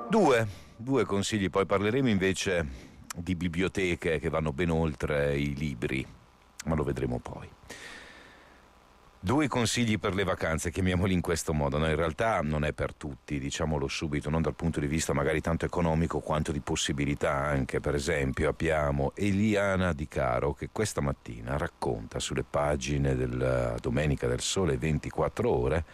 Due consigli, poi parleremo invece di biblioteche che vanno ben oltre i libri, ma lo vedremo poi. 2 consigli per le vacanze, chiamiamoli in questo modo, no, in realtà non è per tutti, diciamolo subito, non dal punto di vista magari tanto economico quanto di possibilità anche. Per esempio abbiamo Eliana Di Caro che questa mattina racconta sulle pagine della Domenica del Sole 24 Ore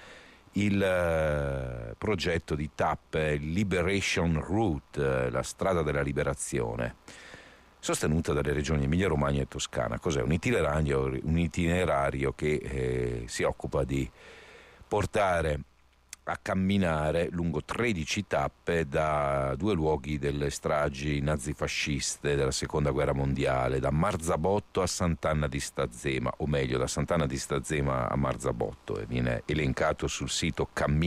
il progetto di tappe Liberation Route, la strada della liberazione, sostenuta dalle regioni Emilia-Romagna e Toscana. Cos'è? Un itinerario che si occupa di portare a camminare lungo 13 tappe da 2 luoghi delle stragi nazifasciste della Seconda Guerra Mondiale, da Marzabotto a Sant'Anna di Stazzema, o meglio da Sant'Anna di Stazzema a Marzabotto, e viene elencato sul sito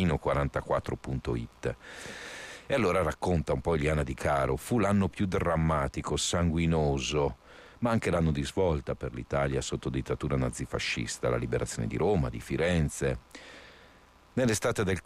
cammino44.it. E allora racconta un po' Eliana Di Caro: fu l'anno più drammatico, sanguinoso, ma anche l'anno di svolta per l'Italia sotto dittatura nazifascista, la liberazione di Roma, di Firenze. Nell'estate del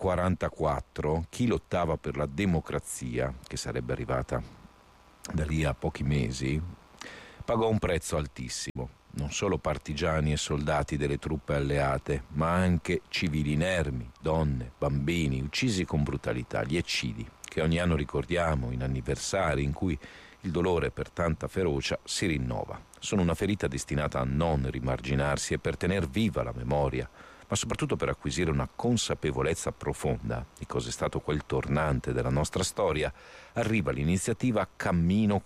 44 chi lottava per la democrazia, che sarebbe arrivata da lì a pochi mesi, pagò un prezzo altissimo. Non solo partigiani e soldati delle truppe alleate, ma anche civili inermi, donne, bambini, uccisi con brutalità, gli eccidi, che ogni anno ricordiamo in anniversari in cui il dolore per tanta ferocia si rinnova. Sono una ferita destinata a non rimarginarsi e per tener viva la memoria, ma soprattutto per acquisire una consapevolezza profonda di cosa è stato quel tornante della nostra storia, arriva l'iniziativa Cammino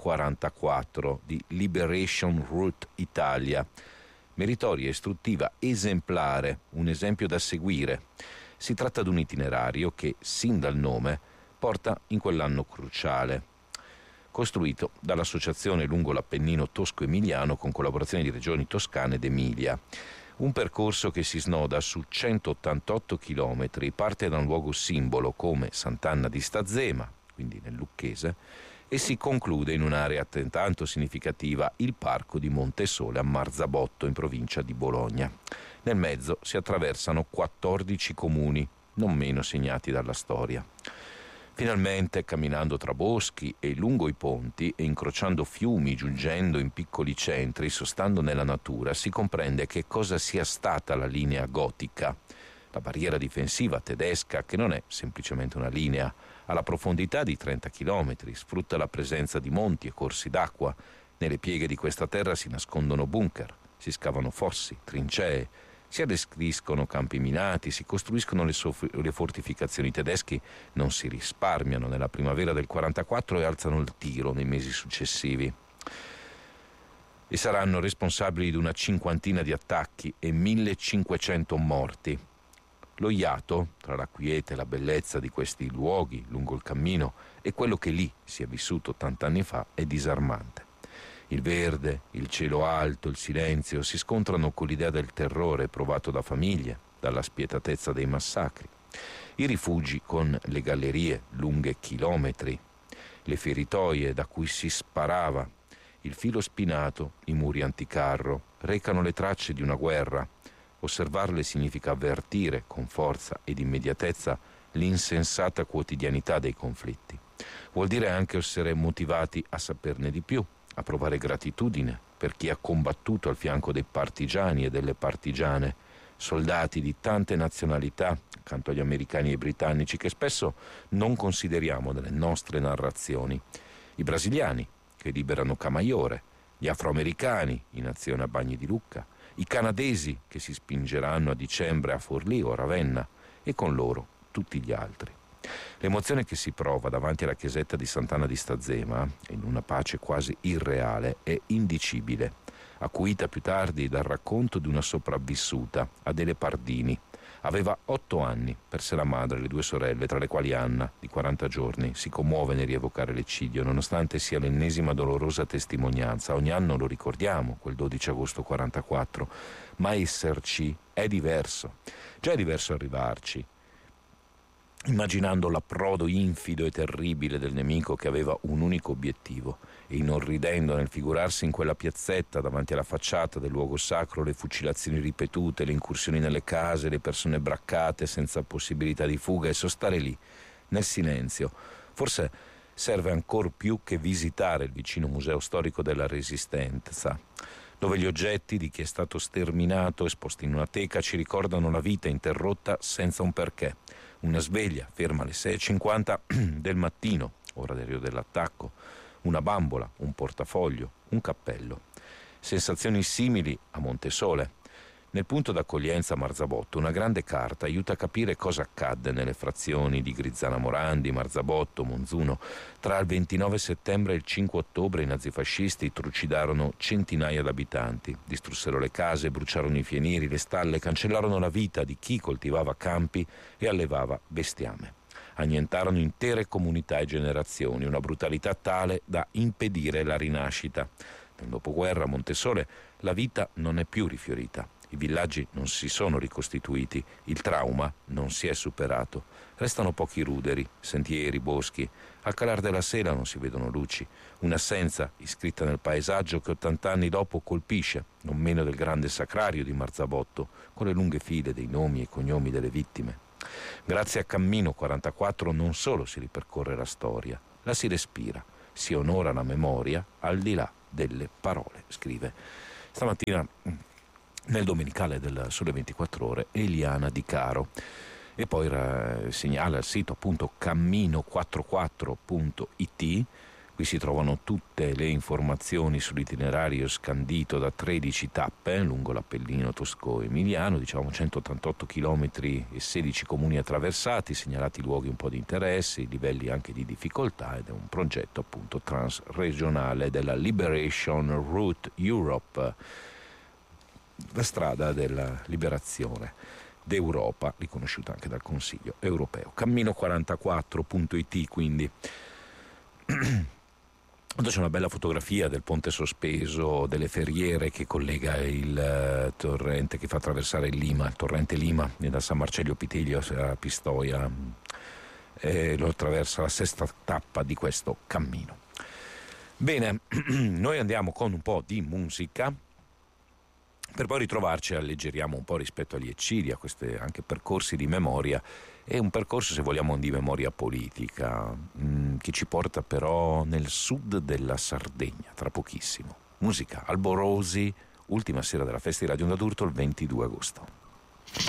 44 di Liberation Route Italia, meritoria, istruttiva, esemplare, un esempio da seguire. Si tratta di un itinerario che, sin dal nome, porta in quell'anno cruciale, costruito dall'associazione lungo l'Appennino tosco-emiliano con collaborazione di regioni toscane ed Emilia. Un percorso che si snoda su 188 chilometri, parte da un luogo simbolo come Sant'Anna di Stazzema, quindi nel Lucchese, e si conclude in un'area altrettanto significativa, il Parco di Montesole a Marzabotto, in provincia di Bologna. Nel mezzo si attraversano 14 comuni, non meno segnati dalla storia. Finalmente, camminando tra boschi e lungo i ponti e incrociando fiumi, giungendo in piccoli centri, sostando nella natura, si comprende che cosa sia stata la linea gotica. La barriera difensiva tedesca, che non è semplicemente una linea, ha la profondità di 30 chilometri, sfrutta la presenza di monti e corsi d'acqua. Nelle pieghe di questa terra si nascondono bunker, si scavano fossi, trincee, si adescriscono campi minati, si costruiscono le fortificazioni. I tedeschi non si risparmiano nella primavera del 44 e alzano il tiro nei mesi successivi. E saranno responsabili di una 50 di attacchi e 1500 morti. Lo iato, tra la quiete e la bellezza di questi luoghi lungo il cammino e quello che lì si è vissuto 80 anni fa, è disarmante. Il verde, il cielo alto, il silenzio si scontrano con l'idea del terrore provato da famiglie, dalla spietatezza dei massacri. I rifugi con le gallerie lunghe chilometri, le feritoie da cui si sparava, il filo spinato, i muri anticarro, recano le tracce di una guerra. Osservarle significa avvertire con forza ed immediatezza l'insensata quotidianità dei conflitti. Vuol dire anche essere motivati a saperne di più, a provare gratitudine per chi ha combattuto al fianco dei partigiani e delle partigiane, soldati di tante nazionalità, accanto agli americani e ai britannici, che spesso non consideriamo nelle nostre narrazioni. I brasiliani, che liberano Camaiore, gli afroamericani in azione a Bagni di Lucca, i canadesi che si spingeranno a dicembre a Forlì o a Ravenna, e con loro tutti gli altri. L'emozione che si prova davanti alla chiesetta di Sant'Anna di Stazzema, in una pace quasi irreale, è indicibile, acuita più tardi dal racconto di una sopravvissuta, Adele Pardini. Aveva 8 anni, perse la madre e le 2 sorelle, tra le quali Anna, di 40 giorni, si commuove nel rievocare l'eccidio, nonostante sia l'ennesima dolorosa testimonianza. Ogni anno lo ricordiamo, quel 12 agosto 44, ma esserci è diverso. Già è diverso arrivarci, immaginando l'approdo infido e terribile del nemico che aveva un unico obiettivo, e inorridendo nel figurarsi in quella piazzetta davanti alla facciata del luogo sacro le fucilazioni ripetute, le incursioni nelle case, le persone braccate senza possibilità di fuga, e sostare lì nel silenzio, Forse serve ancor più che visitare il vicino Museo Storico della Resistenza, dove gli oggetti di chi è stato sterminato esposti in una teca ci ricordano la vita interrotta senza un perché. Una sveglia ferma alle 6:50 del mattino, ora del dell'attacco, una bambola, un portafoglio, un cappello. Sensazioni simili a Montesole. Nel punto d'accoglienza a Marzabotto una grande carta aiuta a capire cosa accadde nelle frazioni di Grizzana Morandi, Marzabotto, Monzuno. Tra il 29 settembre e il 5 ottobre i nazifascisti trucidarono centinaia d'abitanti, distrussero le case, bruciarono i fienieri, le stalle, cancellarono la vita di chi coltivava campi e allevava bestiame. Annientarono intere comunità e generazioni, una brutalità tale da impedire la rinascita. Nel dopoguerra a Montesole la vita non è più rifiorita. I villaggi non si sono ricostituiti, il trauma non si è superato. Restano pochi ruderi, sentieri, boschi. Al calar della sera non si vedono luci. Un'assenza iscritta nel paesaggio che 80 anni dopo colpisce, non meno del grande sacrario di Marzabotto, con le lunghe file dei nomi e cognomi delle vittime. Grazie a Cammino 44 non solo si ripercorre la storia, la si respira, si onora la memoria al di là delle parole, scrive stamattina nel domenicale del Sole 24 Ore Eliana Di Caro. E poi segnala il sito appunto cammino44.it. Qui si trovano tutte le informazioni sull'itinerario scandito da 13 tappe lungo l'Appennino tosco-emiliano, diciamo 188 chilometri e 16 comuni attraversati, segnalati luoghi un po' di interesse, livelli anche di difficoltà, ed è un progetto appunto transregionale della Liberation Route Europe, la strada della liberazione d'Europa, riconosciuta anche dal Consiglio europeo. Cammino44.it, quindi. C'è una bella fotografia del ponte sospeso, delle ferriere che collega il torrente che fa attraversare il torrente Lima, da San Marcello Pitiglio a Pistoia, e lo attraversa la sesta tappa di questo cammino. Bene, noi andiamo con un po' di musica, per poi ritrovarci, alleggeriamo un po' rispetto agli eccidi, a questi anche percorsi di memoria. È un percorso, se vogliamo, di memoria politica, che ci porta però nel sud della Sardegna, tra pochissimo. Musica Alborosi, ultima sera della festa di Radio Onda d'Urto, il 22 agosto.